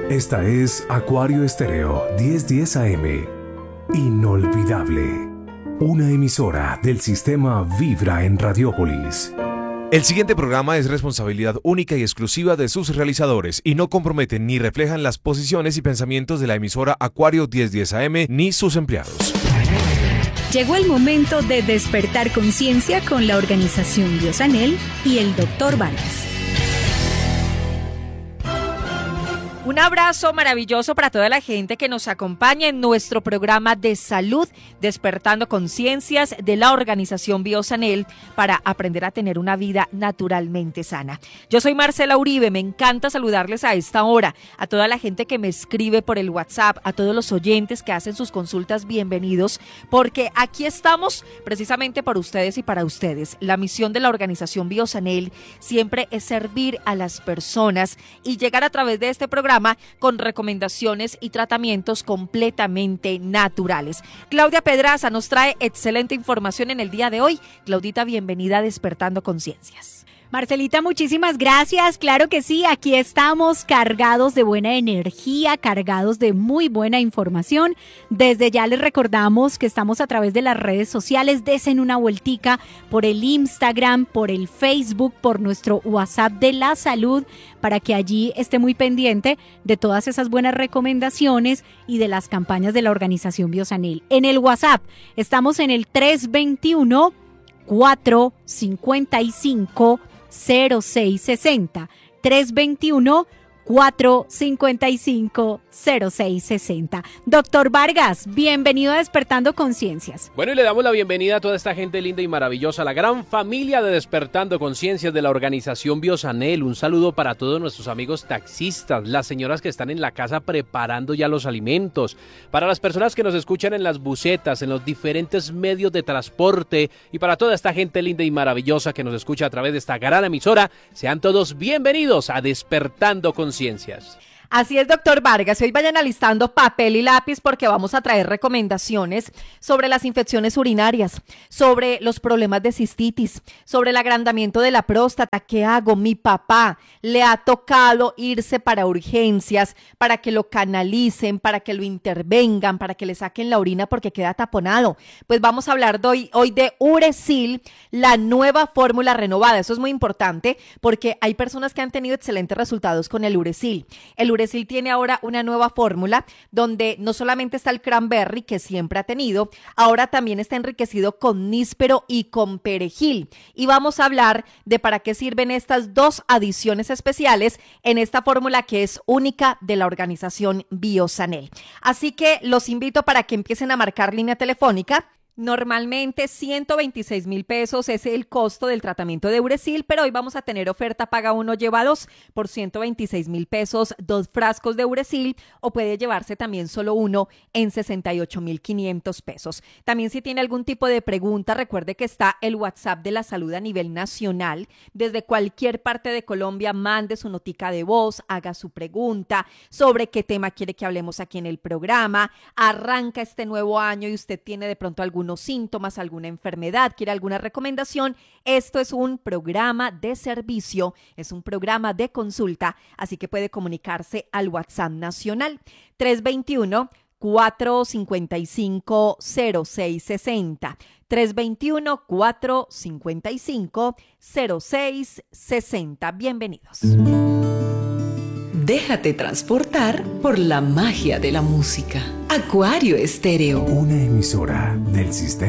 Esta es Acuario Estéreo 1010 AM. Inolvidable. Una emisora del sistema Vibra en Radiópolis. El siguiente programa es responsabilidad única y exclusiva de sus realizadores y no comprometen ni reflejan las posiciones y pensamientos de la emisora Acuario 1010 AM ni sus empleados. Llegó el momento de despertar conciencia con la organización Biosanel y el Dr. Vargas. Un abrazo maravilloso para toda la gente que nos acompaña en nuestro programa de salud, Despertando Conciencias de la organización Biosanel para aprender a tener una vida naturalmente sana. Yo soy Marcela Uribe, me encanta saludarles a esta hora, a toda la gente que me escribe por el WhatsApp, a todos los oyentes que hacen sus consultas, bienvenidos, porque aquí estamos precisamente por ustedes y para ustedes. La misión de la organización Biosanel siempre es servir a las personas y llegar a través de este programa con recomendaciones y tratamientos completamente naturales. Claudia Pedraza nos trae excelente información en el día de hoy. Claudita, bienvenida a Despertando Conciencias. Marcelita, muchísimas gracias. Claro que sí, aquí estamos cargados de buena energía, cargados de muy buena información. Desde ya les recordamos que estamos a través de las redes sociales. Desen una vueltica por el Instagram, por el Facebook, por nuestro WhatsApp de la salud, para que allí esté muy pendiente de todas esas buenas recomendaciones y de las campañas de la organización Biosanel. En el WhatsApp estamos en el 321 455 0660, 321-455-0660. Doctor Vargas, bienvenido a Despertando Conciencias. Bueno, y le damos la bienvenida a toda esta gente linda y maravillosa, la gran familia de Despertando Conciencias de la organización Biosanel. Un saludo para todos nuestros amigos taxistas, las señoras que están en la casa preparando ya los alimentos, para las personas que nos escuchan en las busetas, en los diferentes medios de transporte, y para toda esta gente linda y maravillosa que nos escucha a través de esta gran emisora. Sean todos bienvenidos a Despertando Conciencias. Así es, doctor Vargas. Hoy vayan alistando papel y lápiz porque vamos a traer recomendaciones sobre las infecciones urinarias, sobre los problemas de cistitis, sobre el agrandamiento de la próstata. ¿Qué hago? Mi papá le ha tocado irse para urgencias, para que lo canalicen, para que lo intervengan, para que le saquen la orina porque queda taponado. Pues vamos a hablar hoy de Uresil, la nueva fórmula renovada. Eso es muy importante porque hay personas que han tenido excelentes resultados con el Uresil. El Uresil tiene ahora una nueva fórmula donde no solamente está el cranberry que siempre ha tenido, ahora también está enriquecido con níspero y con perejil. Y vamos a hablar de para qué sirven estas dos adiciones especiales en esta fórmula que es única de la organización Biosanel. Así que los invito para que empiecen a marcar línea telefónica. Normalmente 126,000 pesos es el costo del tratamiento de Uresil, pero hoy vamos a tener oferta paga uno lleva dos por 126,000 pesos, 2 frascos de Uresil, o puede llevarse también solo uno en 68,500 pesos. También si tiene algún tipo de pregunta, recuerde que está el WhatsApp de la salud a nivel nacional. Desde cualquier parte de Colombia mande su notica de voz, haga su pregunta sobre qué tema quiere que hablemos aquí en el programa. Arranca este nuevo año y usted tiene de pronto algunos síntomas, alguna enfermedad, quiere alguna recomendación. Esto es un programa de servicio, es un programa de consulta, así que puede comunicarse al WhatsApp nacional 321-455-0660, 321-455-0660. Bienvenidos. Déjate transportar por la magia de la música. Acuario Estéreo. Una emisora del sistema